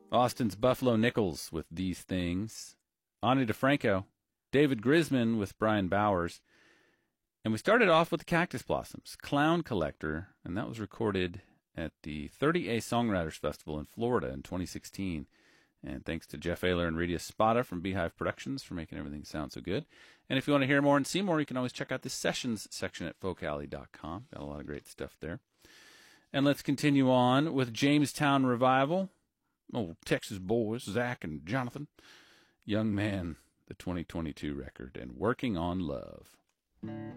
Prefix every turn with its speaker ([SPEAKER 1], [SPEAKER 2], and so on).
[SPEAKER 1] Austin's Buffalo Nichols with These Things. Ani DeFranco. David Grisman with Brian Bowers. And we started off with the Cactus Blossoms, Clown Collector, and that was recorded at the 30A Songwriters Festival in Florida in 2016. And thanks to Jeff Ayler and Rita Spada from Beehive Productions for making everything sound so good. And if you want to hear more and see more, you can always check out the sessions section at folkalley.com. Got a lot of great stuff there. And let's continue on with Jamestown Revival. Old Texas boys, Zach and Jonathan. Young Man, the 2022 record, and Working on Love.